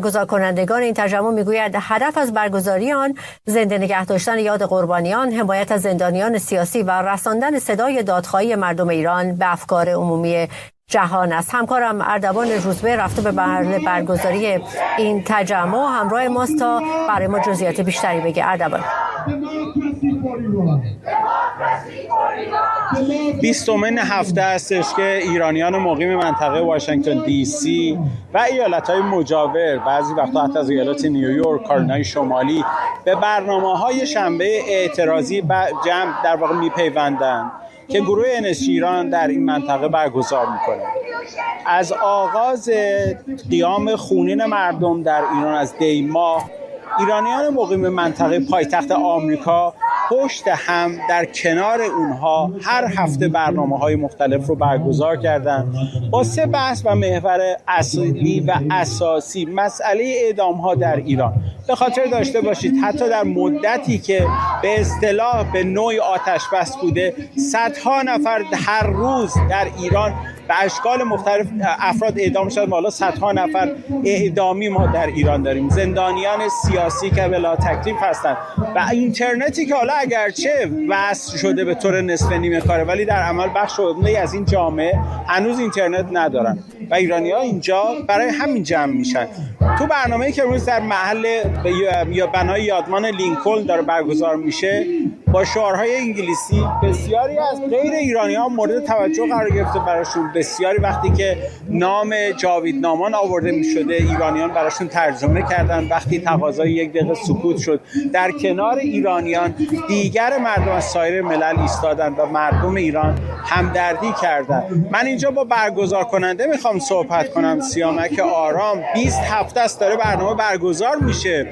برگزار کنندگان این تجمع میگوید هدف از برگزاری آن زنده نگه داشتن یاد قربانیان، حمایت از زندانیان سیاسی و رساندن صدای دادخواهی مردم ایران به افکار عمومی جهان است. همکارم اردوان روزبه رفته به محل برگزاری این تجمع همراه ماست تا برای ما جزئیات بیشتری بگه. اردوان. 20مین هفته هستش که ایرانیان مقیم منطقه واشنگتن دی سی و ایالت‌های مجاور، بعضی وقتا حتی از ایالت نیویورک، کارولینای شمالی، به برنامه‌های شنبه اعتراضی جمع در واقع میپیوندند که گروه NSG ایران در این منطقه برگزار میکنه. از آغاز قیام خونین مردم در ایران از دی ماه، ایرانیان مقیم منطقه پایتخت آمریکا پشت هم در کنار اونها هر هفته برنامه‌های مختلف رو برگزار کردند با 3 بحث و محور اصلی و اساسی. مسئله اعدام‌ها در ایران. به خاطر داشته باشید حتی در مدتی که به اصطلاح به نوعی آتش بس بوده، صدها نفر هر روز در ایران به اشکال مختلف افراد اعدام شدن. حالا صدها نفر اعدامی ما در ایران داریم، زندانیان سیاسی که بلا تکلیف هستند و اینترنتی که حالا اگرچه وصل شده به طور نصف نیمه کاره، ولی در عمل بخش عمده از این جامعه هنوز اینترنت ندارن و ایرانی‌ها اینجا برای همین جمع میشن. تو برنامه‌ای که امروز در محل یا بنای یادمان لینکلن داره برگزار میشه با شعارهای انگلیسی، بسیاری از غیر ایرانی‌ها مورد توجه قرار گرفته براشون. بسیاری وقتی که نام جاویدنامان آورده می‌شده ایرانیان براشون ترجمه کردن. وقتی تقاضای 1 دقیقه سکوت شد، در کنار ایرانیان دیگر مردم از سایر ملل ایستادن و مردم ایران همدردی کردن. من اینجا با برگزار کننده میخوام صحبت کنم، سیامک آرام. 20 هفته است داره برنامه برگزار میشه،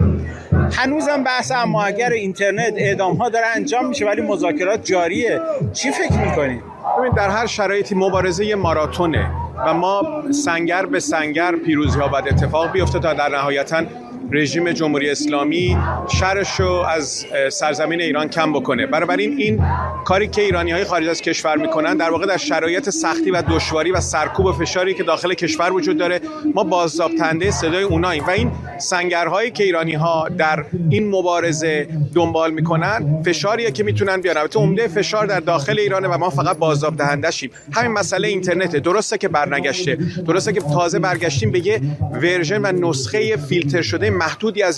هنوزم بحث اماگر اینترنت، اعدام‌ها داره انجام میشه ولی مذاکرات جاریه. چی فکر میکنید؟ ببین، در هر شرایطی مبارزه یه ماراتونه و ما سنگر به سنگر پیروزی‌ها باید اتفاق بیفته تا در نهایتاً رژیم جمهوری اسلامی شرش رو از سرزمین ایران کم بکنه. بنابراین این کاری که ایرانی‌های خارج از کشور میکنن در واقع در شرایط سختی و دشواری و سرکوب و فشاری که داخل کشور وجود داره ما بازتابنده صدای اوناییم و این سنگرهایی که ایرانی‌ها در این مبارزه دنبال میکنن فشاریه که میتونن بیارن. البته عمده فشار در داخل ایرانه و ما فقط بازتاب‌دهنده‌شیم. همین مسئله اینترنت، درسته که برنگشته، درسته که تازه برگشتیم به یه ورژن و نسخه فیلتر شده محدودی از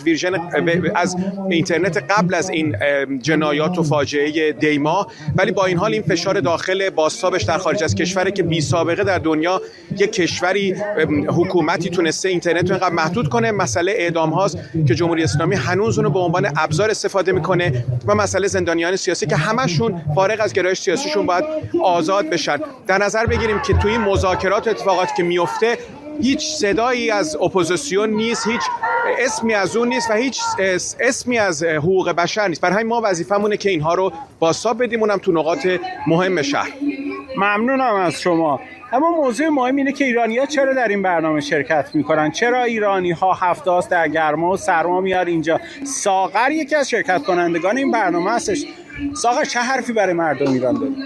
از اینترنت قبل از این جنایات و فاجعه دیما، ولی با این حال این فشار داخل بازتابش در خارج از کشوره که بی سابقه در دنیا یک کشوری حکومتی تونسته اینترنت رو اینقدر محدود کنه. مسئله اعدام هاست که جمهوری اسلامی هنوز اونو به عنوان ابزار استفاده میکنه و مسئله زندانیان سیاسی که همشون فارغ از گرایش سیاسیشون باید آزاد بشن. در نظر بگیریم که توی این مذاکرات و اتفاقاتی که میفته هیچ صدایی از اپوزیسیون نیست، هیچ اسمی از اون نیست و هیچ اسمی از حقوق بشر نیست. برای همین ما وظیفمونه که اینها رو بازتاب بدیم، اونم تو نقاط مهم شهر. ممنونم از شما. اما موضوع مهم اینه که ایرانی‌ها چرا در این برنامه شرکت میکنن؟ چرا ایرانی‌ها هفته است در گرما و سرما میاد اینجا؟ ساغر یکی از شرکت کنندگان این برنامه هستش. ساغر، چه حرفی برای مردم ایران داری؟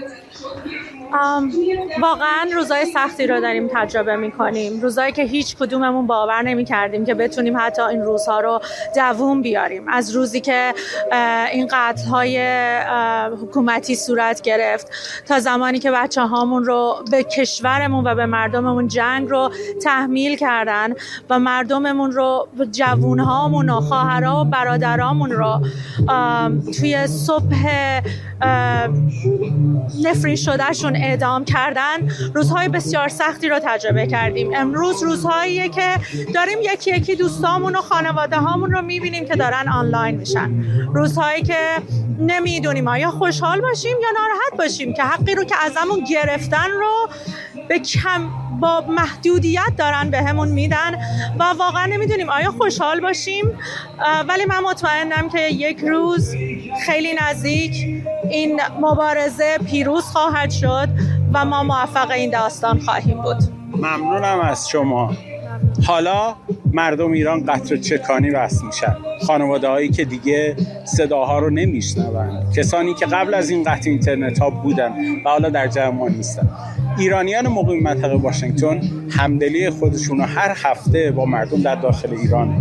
واقعا روزای سختی رو داریم تجربه میکنیم، روزایی که هیچ کدوممون باور نمیکردیم که بتونیم حتی این روزها رو دووم بیاریم. از روزی که این قتل‌های حکومتی صورت گرفت تا زمانی که بچه‌هامون رو به کشورمون و به مردممون جنگ رو تحمیل کردن و مردممون رو، جوونهامون و خواهرها و برادرامون رو توی صبح نفرین شدهشون اعدام کردن، روزهای بسیار سختی رو تجربه کردیم. امروز روزهاییه که داریم یکی یکی دوستامون و خانواده هامون رو میبینیم که دارن آنلاین میشن. روزهایی که نمیدونیم آیا خوشحال باشیم یا ناراحت باشیم که حقی رو که ازمون گرفتن رو با محدودیت دارن بهمون میدن و واقعا نمیدونیم آیا خوشحال باشیم. ولی من مطمئنم که یک روز خیلی نزدیک این مبارزه پیروز خواهد شد و ما موفق این داستان خواهیم بود. ممنونم از شما. حالا مردم ایران قطره چکانی وصل میشن، خانواده هایی که دیگه صداها رو نمیشنون، کسانی که قبل از این قطع اینترنت ها بودن و حالا در جمع ما نیستن. ایرانیان مقیم منطقه واشنگتن همدلی خودشون رو هر هفته با مردم در داخل ایران